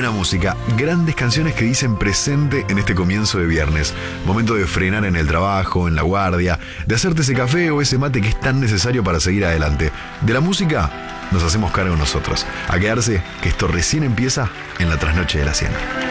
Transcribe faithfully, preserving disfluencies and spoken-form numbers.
buena música, grandes canciones que dicen presente en este comienzo de viernes. Momento de frenar en el trabajo, en la guardia, de hacerte ese café o ese mate que es tan necesario para seguir adelante. De la música nos hacemos cargo nosotros. A quedarse, que esto recién empieza en la trasnoche de la cien.